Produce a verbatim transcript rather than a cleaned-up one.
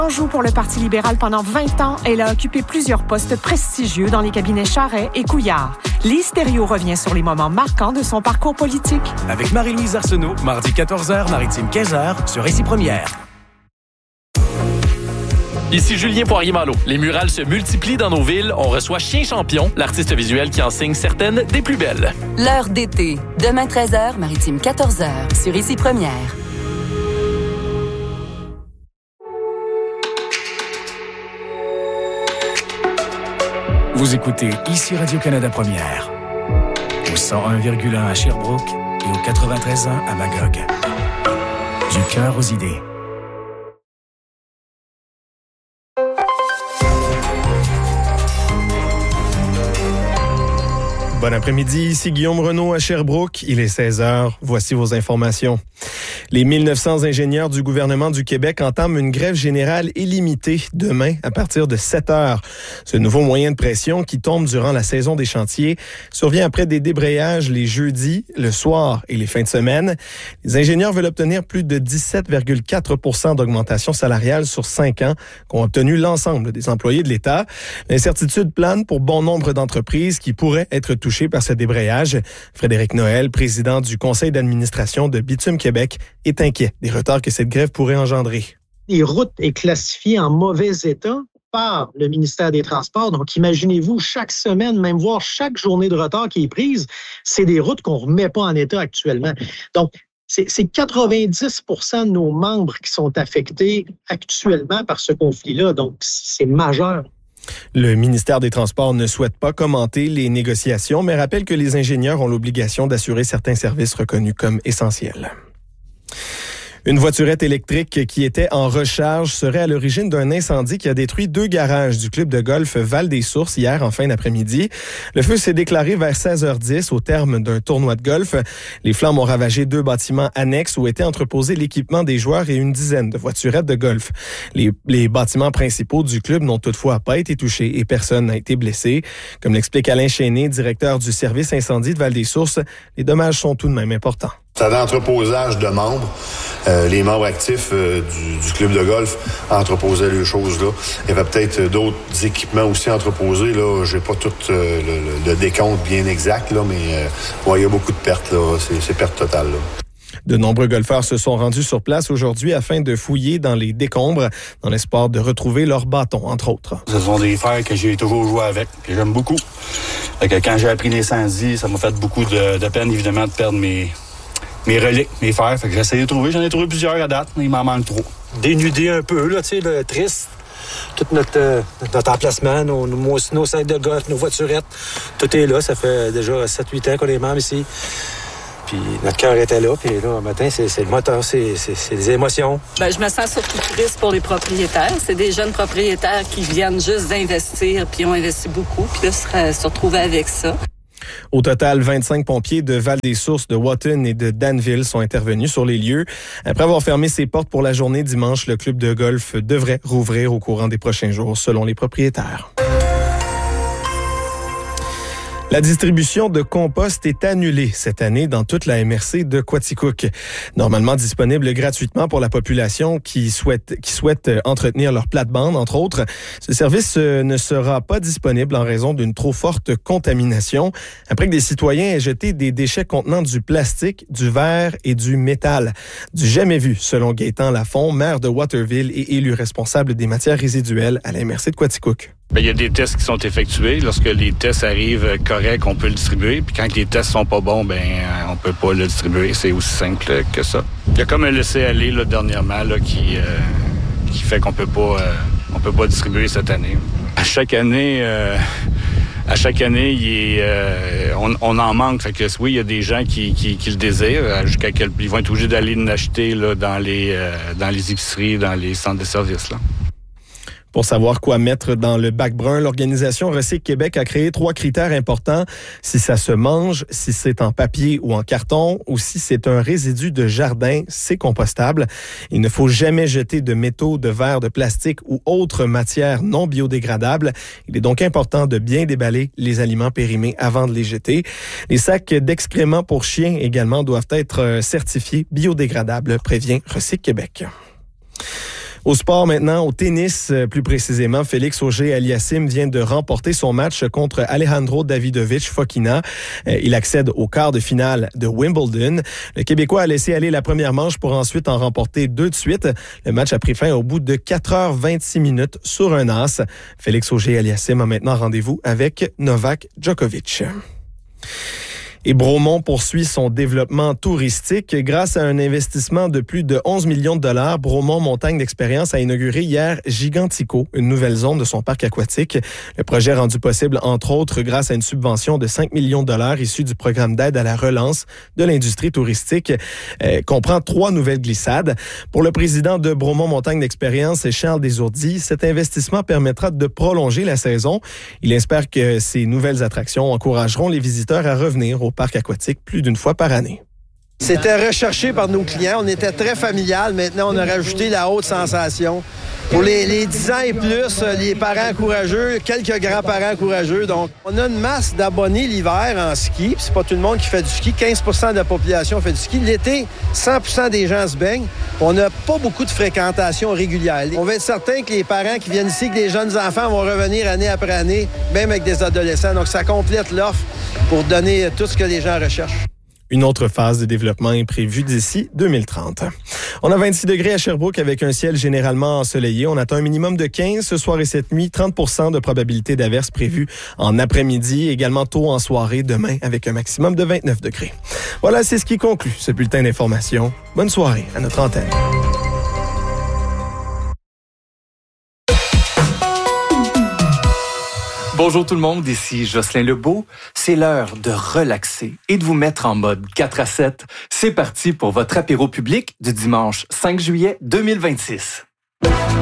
Joue pour le Parti libéral pendant vingt ans, elle a occupé plusieurs postes prestigieux dans les cabinets Charest et Couillard. Lise Thériault revient sur les moments marquants de son parcours politique. Avec Marie-Louise Arsenault, mardi quatorze heures, Maritime quinze heures, sur Ici Première. Ici Julien Poirier-Malo. Les murales se multiplient dans nos villes. On reçoit Chien Champion, l'artiste visuel qui en signe certaines des plus belles. L'heure d'été. Demain treize heures, Maritime quatorze heures, sur Ici Première. Vous écoutez Ici Radio-Canada Première, au cent un virgule un à Sherbrooke et au quatre-vingt-treize point un à Magog. Du cœur aux idées. Bon après-midi, ici Guillaume Renaud à Sherbrooke. Il est seize heures. Voici vos informations. Les mille neuf cents ingénieurs du gouvernement du Québec entament une grève générale illimitée demain à partir de sept heures. Ce nouveau moyen de pression qui tombe durant la saison des chantiers survient après des débrayages les jeudis, le soir et les fins de semaine. Les ingénieurs veulent obtenir plus de dix-sept virgule quatre pour cent d'augmentation salariale sur cinq ans qu'ont obtenu l'ensemble des employés de l'État. L'incertitude plane pour bon nombre d'entreprises qui pourraient être touchées par ce débrayage. Frédéric Noël, président du conseil d'administration de Bitume Québec, est inquiet des retards que cette grève pourrait engendrer. Les routes est classifiée en mauvais état par le ministère des Transports. Donc, imaginez-vous, chaque semaine, même voire chaque journée de retard qui est prise, c'est des routes qu'on ne remet pas en état actuellement. Donc, c'est, c'est quatre-vingt-dix pour cent de nos membres qui sont affectés actuellement par ce conflit-là. Donc, c'est majeur. Le ministère des Transports ne souhaite pas commenter les négociations, mais rappelle que les ingénieurs ont l'obligation d'assurer certains services reconnus comme essentiels. Une voiturette électrique qui était en recharge serait à l'origine d'un incendie qui a détruit deux garages du club de golf Val-des-Sources hier en fin d'après-midi. Le feu s'est déclaré vers seize heures dix au terme d'un tournoi de golf. Les flammes ont ravagé deux bâtiments annexes où était entreposé l'équipement des joueurs et une dizaine de voiturettes de golf. Les, les bâtiments principaux du club n'ont toutefois pas été touchés et personne n'a été blessé. Comme l'explique Alain Chéné, directeur du service incendie de Val-des-Sources, les dommages sont tout de même importants. C'est d'entreposage de membres. Euh, les membres actifs euh, du, du club de golf entreposaient les choses là. Il y avait peut-être d'autres équipements aussi entreposés. Là, j'ai pas tout euh, le, le décompte bien exact, là, mais euh, ouais, il y a beaucoup de pertes. Là. C'est, c'est perte totale. Là. De nombreux golfeurs se sont rendus sur place aujourd'hui afin de fouiller dans les décombres, dans l'espoir de retrouver leurs bâtons, entre autres. Ce sont des fers que j'ai toujours joué avec, que j'aime beaucoup. Fait que quand j'ai appris l'incendie, ça m'a fait beaucoup de, de peine, évidemment, de perdre mes... mes reliques, mes fers. Fait que j'ai essayé de trouver. J'en ai trouvé plusieurs à date, mais il m'en manque trop. Dénudé un peu, là, tu sais, là, triste. Tout notre, euh, notre emplacement, nos, nos, nos sacs de golf, nos voiturettes, tout est là. Ça fait déjà sept huit ans qu'on est membres ici. Puis notre cœur était là. Puis là, un matin, c'est, c'est le moteur, c'est, c'est, c'est des émotions. Ben, je me sens surtout triste pour les propriétaires. C'est des jeunes propriétaires qui viennent juste d'investir, puis ont investi beaucoup, puis là, se, se retrouver avec ça. Au total, vingt-cinq pompiers de Val-des-Sources, de Wotton et de Danville sont intervenus sur les lieux. Après avoir fermé ses portes pour la journée dimanche, le club de golf devrait rouvrir au courant des prochains jours, selon les propriétaires. La distribution de compost est annulée cette année dans toute la M R C de Quaticook. Normalement disponible gratuitement pour la population qui souhaite, qui souhaite entretenir leur plate-bande, entre autres. Ce service ne sera pas disponible en raison d'une trop forte contamination après que des citoyens aient jeté des déchets contenant du plastique, du verre et du métal. Du jamais vu, selon Gaétan Lafont, maire de Waterville et élu responsable des matières résiduelles à la M R C de Quaticook. Bien, il y a des tests qui sont effectués. Lorsque les tests arrivent corrects, on peut le distribuer. Puis quand les tests sont pas bons, ben on peut pas le distribuer. C'est aussi simple que ça. Il y a comme un laisser-aller là, dernièrement là, qui, euh, qui fait qu'on peut pas euh, on peut pas distribuer cette année. À chaque année, euh, à chaque année, il est, euh, on, on en manque. Fait que oui, il y a des gens qui, qui, qui le désirent. Jusqu'à quel ils vont être obligés d'aller l'acheter là, dans les euh, dans les épiceries, dans les centres de services là. Pour savoir quoi mettre dans le bac brun, l'organisation Recycle Québec a créé trois critères importants. Si ça se mange, si c'est en papier ou en carton, ou si c'est un résidu de jardin, c'est compostable. Il ne faut jamais jeter de métaux, de verre, de plastique ou autres matières non biodégradables. Il est donc important de bien déballer les aliments périmés avant de les jeter. Les sacs d'excréments pour chiens également doivent être certifiés biodégradables, prévient Recycle Québec. Au sport maintenant, au tennis, plus précisément, Félix Auger-Aliassime vient de remporter son match contre Alejandro Davidovich Fokina. Il accède au quart de finale de Wimbledon. Le Québécois a laissé aller la première manche pour ensuite en remporter deux de suite. Le match a pris fin au bout de quatre heures vingt-six minutes sur un as. Félix Auger-Aliassime a maintenant rendez-vous avec Novak Djokovic. Et Bromont poursuit son développement touristique. Grâce à un investissement de plus de onze millions de dollars, Bromont Montagne d'Expérience a inauguré hier Gigantico, une nouvelle zone de son parc aquatique. Le projet rendu possible, entre autres, grâce à une subvention de cinq millions de dollars issue du programme d'aide à la relance de l'industrie touristique, euh, comprend trois nouvelles glissades. Pour le président de Bromont Montagne d'Expérience, Charles Desourdis, cet investissement permettra de prolonger la saison. Il espère que ces nouvelles attractions encourageront les visiteurs à revenir au parc aquatique plus d'une fois par année. C'était recherché par nos clients. On était très familial. Maintenant, on a rajouté la haute sensation. Pour les, les dix ans et plus, les parents courageux, quelques grands-parents courageux. Donc, on a une masse d'abonnés l'hiver en ski. Puis c'est pas tout le monde qui fait du ski. quinze pour cent de la population fait du ski. L'été, cent pour cent des gens se baignent. On n'a pas beaucoup de fréquentation régulière. On va être certain que les parents qui viennent ici, que les jeunes enfants vont revenir année après année, même avec des adolescents. Donc, ça complète l'offre pour donner tout ce que les gens recherchent. Une autre phase de développement est prévue d'ici deux mille trente. On a vingt-six degrés à Sherbrooke avec un ciel généralement ensoleillé. On attend un minimum de quinze ce soir et cette nuit. trente pour cent de probabilité d'averse prévue en après-midi. Également tôt en soirée demain avec un maximum de vingt-neuf degrés. Voilà, c'est ce qui conclut ce bulletin d'information. Bonne soirée à notre antenne. Bonjour tout le monde, ici Jocelyn Lebeau. C'est l'heure de relaxer et de vous mettre en mode quatre à sept. C'est parti pour votre apéro public du dimanche cinq juillet deux mille vingt-six.